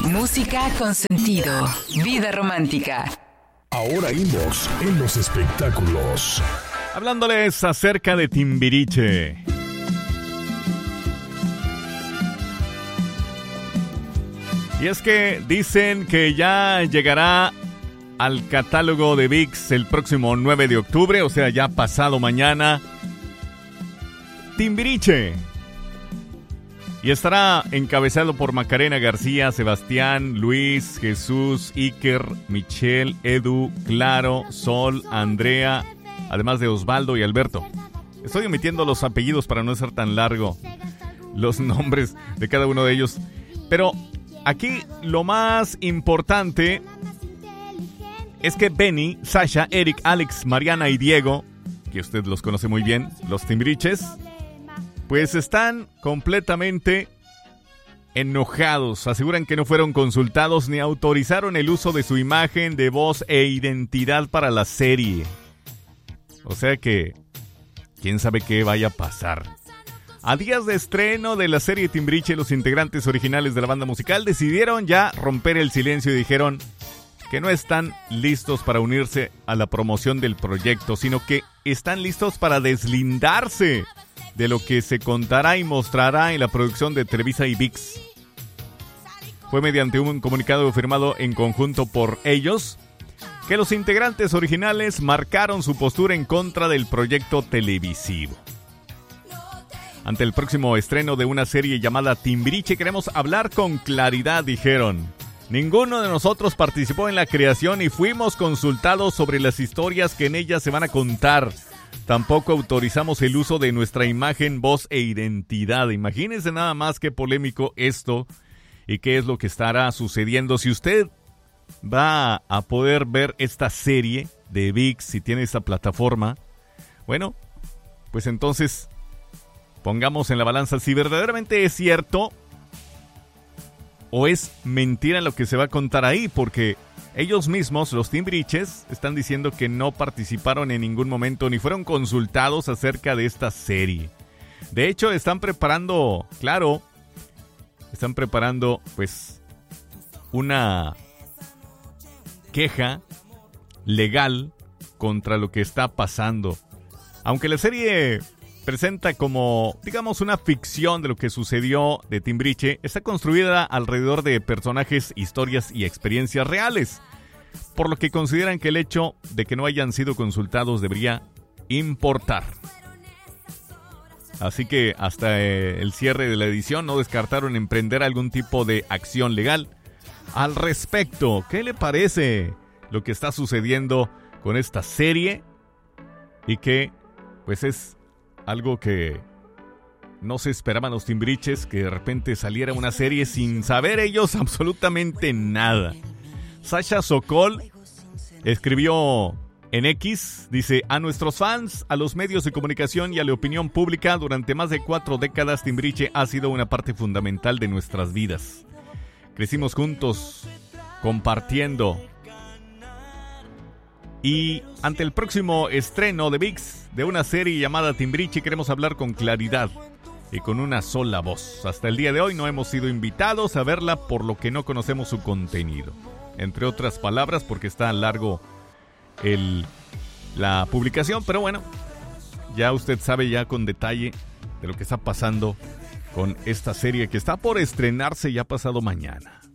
Música con sentido. Vida romántica. Ahora Inbox en los espectáculos. Hablándoles acerca de Timbiriche. Y es que dicen que ya llegará al catálogo de ViX el próximo 9 de octubre, o sea, ya pasado mañana, Timbiriche. Y estará encabezado por Macarena García, Sebastián, Luis, Jesús, Iker, Michelle, Edu, Claro, Sol, Andrea, además de Osvaldo y Alberto. Estoy omitiendo los apellidos para no ser tan largo los nombres de cada uno de ellos. Pero aquí lo más importante es que Benny, Sasha, Eric, Alex, Mariana y Diego, que usted los conoce muy bien, los Timbiriches, pues están completamente enojados. Aseguran que no fueron consultados ni autorizaron el uso de su imagen, de voz e identidad para la serie. O sea que, quién sabe qué vaya a pasar. A días de estreno de la serie Timbiriche, los integrantes originales de la banda musical decidieron ya romper el silencio y dijeron que no están listos para unirse a la promoción del proyecto, sino que están listos para deslindarse de lo que se contará y mostrará en la producción de Televisa y ViX. Fue mediante un comunicado firmado en conjunto por ellos que los integrantes originales marcaron su postura en contra del proyecto televisivo. Ante el próximo estreno de una serie llamada Timbiriche, queremos hablar con claridad, dijeron. Ninguno de nosotros participó en la creación y fuimos consultados sobre las historias que en ella se van a contar. Tampoco autorizamos el uso de nuestra imagen, voz e identidad. Imagínense nada más qué polémico esto y qué es lo que estará sucediendo. Si usted va a poder ver esta serie de ViX, si tiene esta plataforma, bueno, pues entonces pongamos en la balanza si verdaderamente es cierto o es mentira lo que se va a contar ahí, porque ellos mismos, los Timbiriches, están diciendo que no participaron en ningún momento ni fueron consultados acerca de esta serie. De hecho, están preparando pues una queja legal contra lo que está pasando. Aunque la serie presenta como, digamos, una ficción de lo que sucedió de Timbiriche, está construida alrededor de personajes, historias y experiencias reales, por lo que consideran que el hecho de que no hayan sido consultados debería importar. Así que hasta el cierre de la edición no descartaron emprender algún tipo de acción legal al respecto. ¿Qué le parece lo que está sucediendo con esta serie? Y que, pues, es algo que no se esperaban los Timbiriches, que de repente saliera una serie sin saber ellos absolutamente nada. Sasha Sokol escribió en X, dice: a nuestros fans, a los medios de comunicación y a la opinión pública, durante más de 4 décadas Timbiriche ha sido una parte fundamental de nuestras vidas. Crecimos juntos, compartiendo. Y ante el próximo estreno de ViX de una serie llamada Timbiriche, queremos hablar con claridad y con una sola voz. Hasta el día de hoy no hemos sido invitados a verla, por lo que no conocemos su contenido. Entre otras palabras, porque está largo la publicación, pero bueno, ya usted sabe ya con detalle de lo que está pasando con esta serie que está por estrenarse ya pasado mañana.